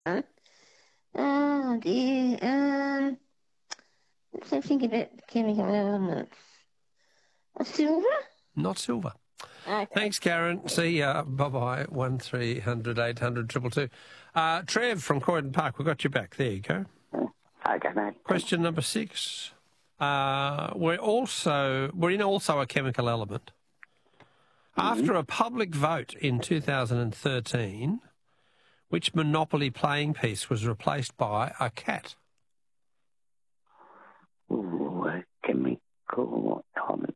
Huh? Oh dear. Let's think about chemical elements. A silver? Not silver. Okay. Thanks, Karen. See ya. Bye-bye. 1300 800 222. Trev from Croydon Park, we've got you back. There you go. Okay, mate. Question number 6. We're in also a chemical element. After a public vote in 2013, which Monopoly playing piece was replaced by a cat? Ooh, a chemical element.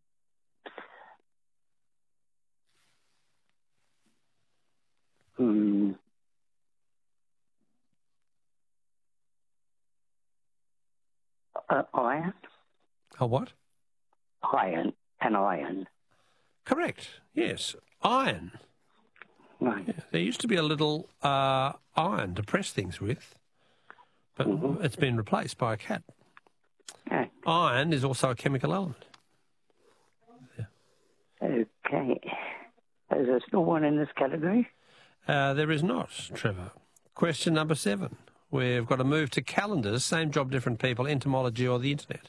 Iron? A what? Iron. An iron. Correct. Yes. Iron. Right. Yeah, there used to be a little iron to press things with, but it's been replaced by a cat. Okay. Iron is also a chemical element. Yeah. Okay. Is there still one in this category? There is not, Trevor. Question number 7. We've got to move to calendars, same job, different people, entomology or the internet.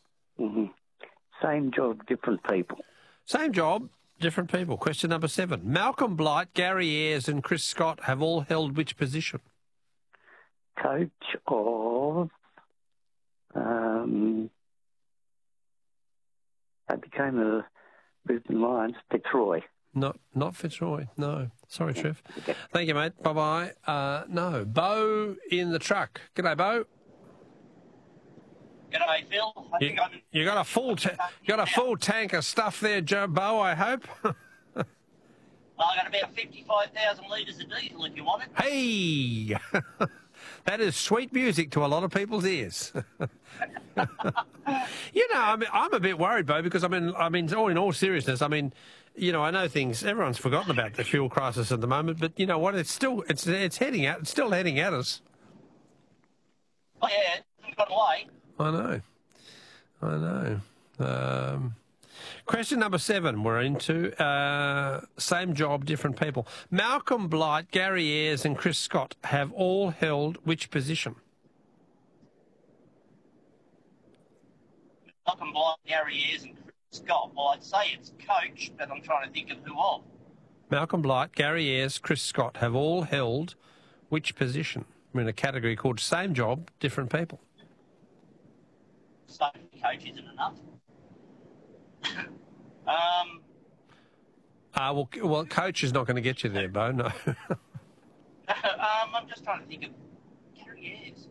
Same job, different people. Same job, different people. Question number 7. Malcolm Blight, Gary Ayres and Chris Scott have all held which position? Coach of... I became the Brisbane Lions, Fitzroy. Not Fitzroy, no. Sorry, Trev. Okay. Thank you, mate. Bye-bye. No, Bo in the truck. G'day, Bo. G'day, Phil. You got a full tank of stuff there, Bo, I hope. Well, I got about 55,000 litres of diesel if you want it. Hey! That is sweet music to a lot of people's ears. I'm a bit worried, Bo, because I mean, in all seriousness, I know things. Everyone's forgotten about the fuel crisis at the moment, but you know what? It's still heading out. It's still heading at us. Oh yeah, it hasn't gone away. I know. Question number 7. We're into same job, different people. Malcolm Blight, Gary Ayres and Chris Scott have all held which position? Malcolm Blight, Gary Ayres and Chris Scott. Well, I'd say it's coach, but I'm trying to think of who of. Malcolm Blight, Gary Ayres, Chris Scott have all held which position? We're in a category called same job, different people. So coach isn't enough. Well, coach is not going to get you there, Bo, no. I'm just trying to think of Gary Ayres.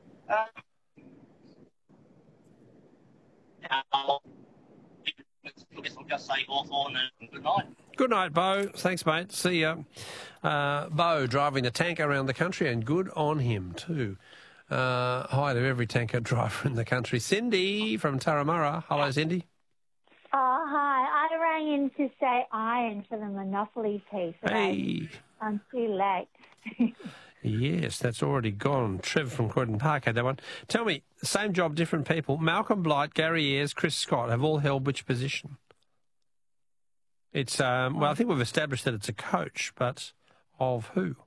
I guess I'll just say Hawthorn and good night. Good night, Bo. Thanks, mate. See ya. Bo driving the tanker around the country, and good on him too. Hi to every tanker driver in the country. Cindy from Turramurra. Hello, Cindy. Oh, hi. I rang in to say iron for the Monopoly piece. Hey. I'm too late. Yes, that's already gone. Trev from Croydon Park had that one. Tell me, same job, different people. Malcolm Blight, Gary Ayres, Chris Scott have all held which position? It's, I think we've established that it's a coach, but of who?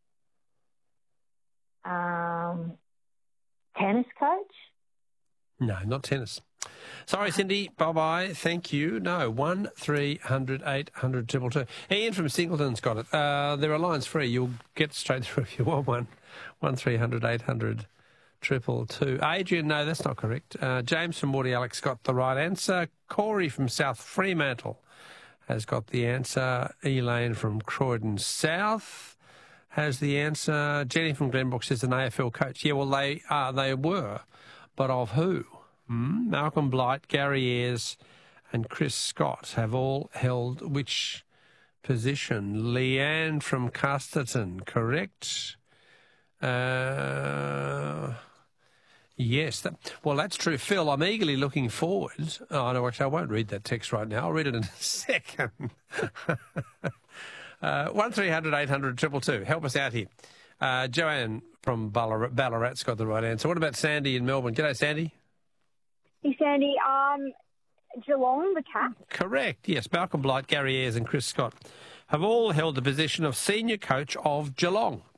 Tennis coach? No, not tennis. Sorry, Cindy. Bye-bye. Thank you. No, 1300 800 222. Ian from Singleton's got it. There are lines free. You'll get straight through if you want one. 1300 800 222. Adrian, no, that's not correct. James from Morty Alex got the right answer. Corey from South Fremantle has got the answer. Elaine from Croydon South has the answer. Jenny from Glenbrook says an AFL coach. Yeah, well, they were, but of who? Malcolm Blight, Gary Ayres and Chris Scott have all held which position? Leanne from Casterton, correct? Yes. That's true. Phil, I'm eagerly looking forward. Oh, no, actually, I won't read that text right now. I'll read it in a second. 1300 800 222. Help us out here. Joanne from Ballarat's got the right answer. What about Sandy in Melbourne? G'day, Sandy. Hey, Sandy. Geelong, the Cats. Correct. Yes, Malcolm Blight, Gary Ayres and Chris Scott have all held the position of senior coach of Geelong.